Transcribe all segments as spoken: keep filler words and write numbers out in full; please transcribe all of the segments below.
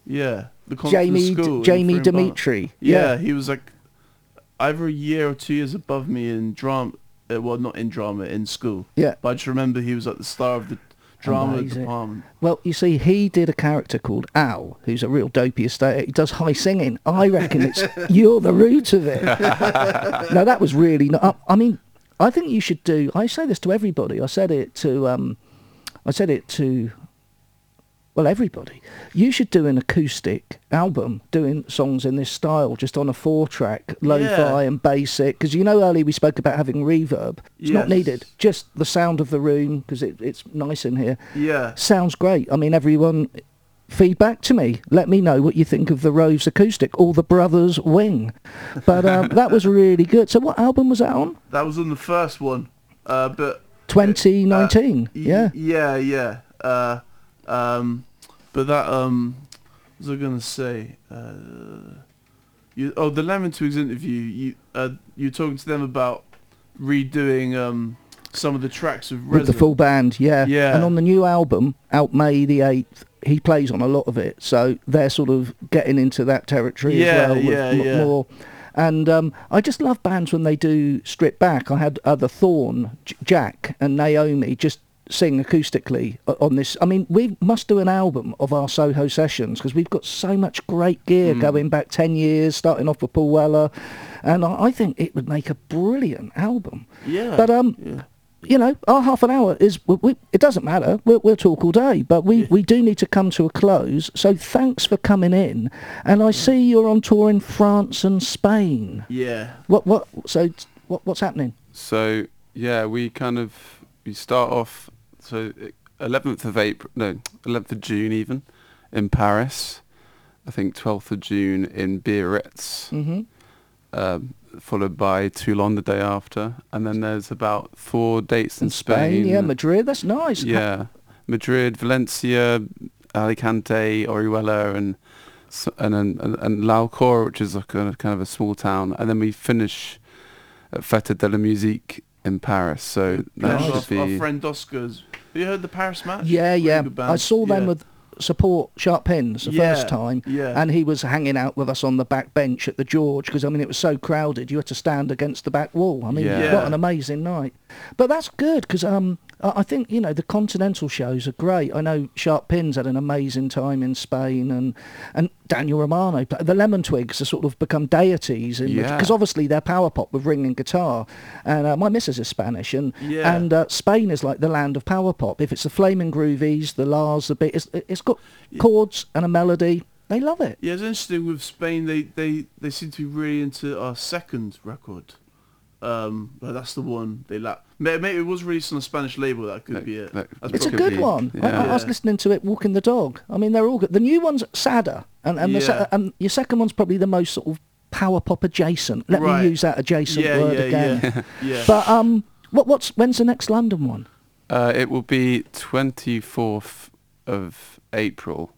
Yeah, the con- Jamie the school D- Jamie in Frimbar. Dimitri. Yeah, he was like either a year or two years above me in drama. Uh, well, not in drama, in school. Yeah. But I just remember he was like the star of the drama Amazing. department. Well, you see, he did a character called Al, who's a real dopey estate. He does high singing. I reckon it's you're the root of it. No, that was really not. I, I mean, I think you should do. I say this to everybody. I said it to. Um, I said it to. Well, everybody. You should do an acoustic album doing songs in this style, just on a four-track, lo-fi Yeah. and basic. Because you know earlier we spoke about having reverb. It's not Yes. needed. Just the sound of the room, because it, it's nice in here. Yeah. Sounds great. I mean, everyone, feedback to me. Let me know what you think of the Rose acoustic or the Brothers Wing. But um, that was really good. So what album was that on? That was on the first one. Uh, but twenty nineteen. Uh, y- yeah. Yeah, yeah. Uh, um, but that, um, what was I going to say? Uh, you, oh, the Lemon Twigs interview, you, uh, you were talking to them about redoing um, some of the tracks of With the full band, yeah. Yeah. And on the new album, out May the eighth, he plays on a lot of it. So they're sort of getting into that territory Yeah, as well. With yeah, m- yeah. more. And um, I just love bands when they do strip back. I had other Thorn, J- Jack and Naomi just sing acoustically o- on this. I mean, we must do an album of our Soho sessions because we've got so much great gear Mm. going back ten years, starting off with Paul Weller. And I, I think it would make a brilliant album. Yeah. But um, yeah. you know, our half an hour is, we, we, it doesn't matter, we'll, we'll talk all day, but we, Yeah. we do need to come to a close, so thanks for coming in, and I see you're on tour in France and Spain. Yeah. What, what, so, t- what, what's happening? So yeah, we kind of we start off so eleventh of April, no, eleventh of June even in Paris. I think twelfth of June in Biarritz, Mm-hmm. um, followed by Toulon the day after, and then there's about four dates in, In Spain, yeah, Madrid, that's nice. Yeah, Madrid, Valencia, Alicante, Orihuela, and s- and and, and, and Laucourt, which is like a kind of a small town, and then we finish at Fête de la Musique in Paris. So that Yeah, should our, be our friend Oscar's. Have you heard the Paris match? Yeah, Really yeah, good band. I saw them Yeah. with Support Sharp Pins the Yeah, first time, yeah. and he was hanging out with us on the back bench at the George, because I mean it was so crowded you had to stand against the back wall. I mean, Yeah. what an amazing night. But that's good, because um, I I think, you know, the continental shows are great. I know Sharp Pins had an amazing time in Spain, and and Daniel Romano, the Lemon Twigs have sort of become deities, because Yeah. obviously they're power pop with ringing guitar, and uh, my missus is Spanish, and Yeah. and uh, Spain is like the land of power pop. If it's the Flaming Groovies, the Lars, the beat, it's, it's got chords and a melody. They love it. Yeah, it's interesting with Spain. They, they, they seem to be really into our second record. Um, but that's the one they like. Maybe it was released on a Spanish label. That could That- be it. that That's It's a could good be, one. I, I yeah. was listening to it walking the dog. I mean, they're all good. The new one's sadder, and and, the Yeah. se- and your second one's probably the most sort of power pop adjacent. Let Right. me use that adjacent yeah, word yeah, again. yeah, yeah. But um, what what's when's the next London one? Uh, it will be twenty-fourth of April,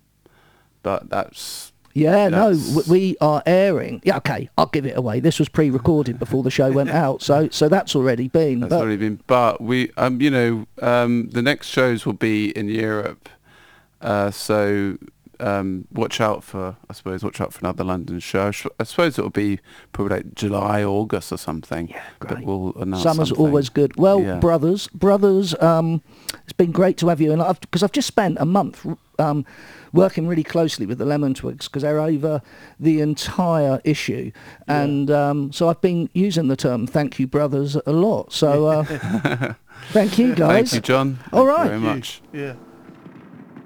but that's Yeah, no, That's- w- we are airing. Yeah, okay, I'll give it away. This was pre-recorded before the show went out, so so that's already been. that's but already been. But we, um, you know, um, the next shows will be in Europe, uh, so um, watch out for. I suppose watch out for another London show. I sh- I suppose it will be probably like July, August or something. Yeah, But great. we'll announce Summer's something. always good. Well, Yeah. brothers, brothers, um, it's been great to have you, and I've because I've just spent a month um, working really closely with the Lemon Twigs because they're over the entire issue, Yeah. and um, so I've been using the term "thank you, brothers" a lot. So uh, thank you, guys. Thank you, John. All Thank you right. very much. Yeah.